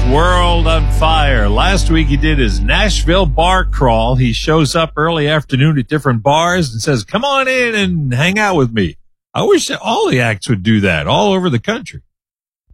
World on Fire. Last week he did his Nashville bar crawl. He shows up early afternoon at different bars and says, come on in and hang out with me. I wish that all the acts would do that all over the country.